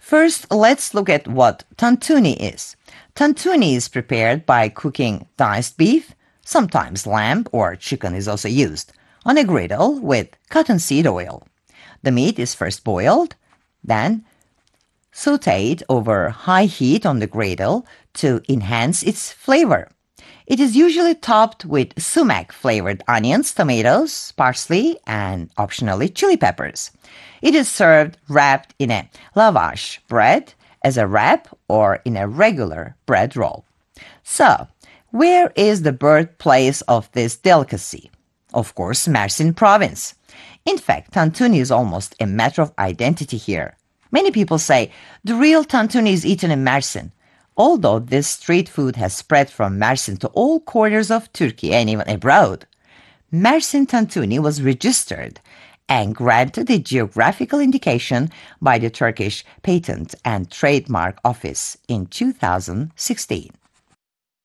First, let's look at what tantuni is. Tantuni is prepared by cooking diced beef, sometimes lamb or chicken is also used, on a griddle with cottonseed oil. The meat is first boiled, then sautéed over high heat on the griddle to enhance its flavor. It is usually topped with sumac-flavored onions, tomatoes, parsley, and optionally chili peppers. It is served wrapped in a lavash bread as a wrap or in a regular bread roll. So, where is the birthplace of this delicacy? Of course, Mersin province. In fact, tantuni is almost a matter of identity here. Many people say the real tantuni is eaten in Mersin. Although this street food has spread from Mersin to all corners of Turkey and even abroad, Mersin tantuni was registered and granted a geographical indication by the Turkish Patent and Trademark Office in 2016.